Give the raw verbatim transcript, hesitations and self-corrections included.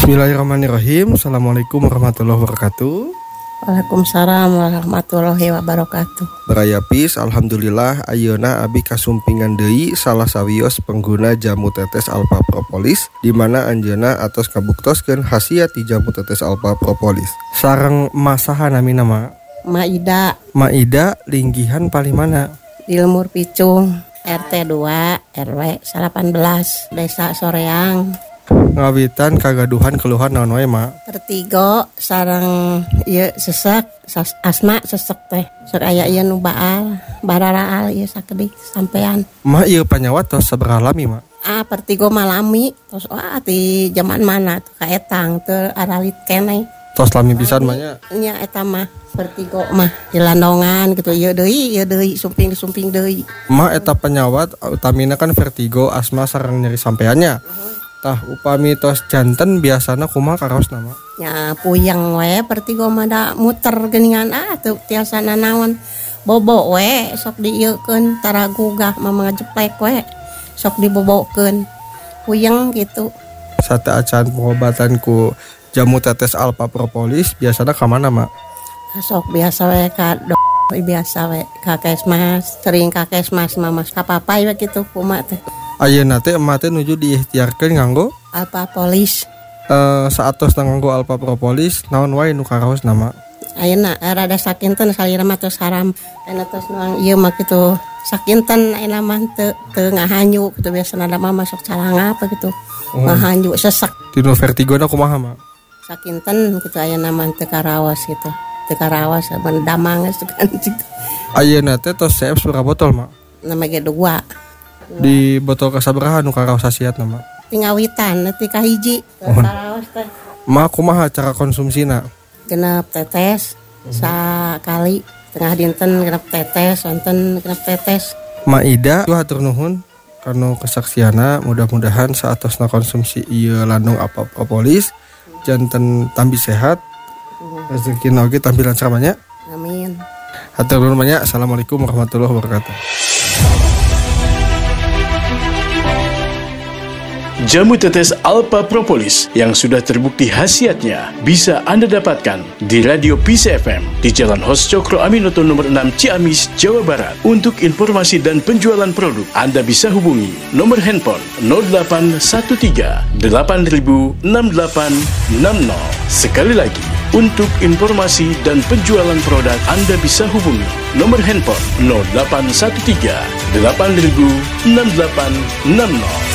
Bismillahirrahmanirrahim. Assalamualaikum warahmatullahi wabarakatuh. Waalaikumsalam warahmatullahi wabarakatuh. Barayapis, alhamdulillah ayeuna abi kasumpingan deui salah sawios pengguna jamu tetes alpha propolis di mana anjeunna atos kabuktoskeun khasiat ti jamu tetes alpha propolis. Sareng masaha nami nama Maida. Maida linggihan paling mana? Di Lemur Picung, R T dua R W delapan belas, Desa Soreang. Ngawitan kagaduhan keluhan naon wae ma? Vertigo sareng ieu sesek, asma sesek teh. Sok aya ieu nu baal, bararaal ieu sakedik sampean. Ma ieu panyawat tos sabaraha lami ma? Ah, vertigo malami. Terus wah ti zaman mana tuh ka etang teu aralit keneh. Tos lami pisan mah nya. Nya eta mah vertigo mah dilandongan gitu. Ieu deui, ieu deui sumping-sumping deui. Ma eta penyawat utamina kan vertigo, asma sareng nyeri sampeannya. Uh-huh. Tah upami tos janten biasana kumaha karaos nama? Ya puyeng we vertigo mah da muter geuningan ah teu tiasa nanaon. Bobo we sok dieukeun tara gugah mah ngajeplek we. Sok dibobokeun. Puyeng gitu. Sate acan pengobatan ku jamu tetes alpha propolis biasana ka mana ma? Sok biasa we ka dok biasa we ka kesmas, sering ka kesmas mah mas ka papai we kitu kumaha teh. Ayeuna teh emah teh nuju diikhtiarkeun nganggo alpha propolis. Eh saatos nganggo alpha propolis naon wae nu karaos nama? Ayeuna rada sakinten salira mah tos haram. Ayeuna tos nuang ieu mah kitu sakinten ayeuna mah teu teu ngahanyu kitu biasana da mah masuk calanga apa gitu. Oh. Ngahanyu sesek. Dinu vertigona kumaha mah? Sakinten kitu ayeuna mah teu karaos gitu. Teu karaos mun damang geus kan gitu. Ayeuna teh tos C F sabaraha botol mah? Nama ge dua. Di botol kasabaraha nu karaos hasiat nama? Tingawitan neuti ka hiji oh. Karaos teh. Ma kumaha cara konsumsina? Genep tetes uh-huh. Sakali tengah dinten genep tetes, wonten genep tetes. Maida hatur nuhun karena kesaksiana, mudah-mudahan saatosna konsumsi ieu landung alpha propolis janten tambi sehat. Uh-huh. Rezekina oge tampi lancar banyak. Amin. Hatur nuhun banyak. Assalamualaikum warahmatullahi wabarakatuh. Jamu tetes alpha propolis yang sudah terbukti khasiatnya bisa Anda dapatkan di Radio P C F M di Jalan Hos Cokro Aminoto nomor enam Ciamis, Jawa Barat. Untuk informasi dan penjualan produk, Anda bisa hubungi nomor handphone nol delapan satu tiga delapan nol enam delapan enam nol. Sekali lagi, untuk informasi dan penjualan produk Anda bisa hubungi nomor handphone nol delapan satu tiga delapan nol enam delapan enam nol.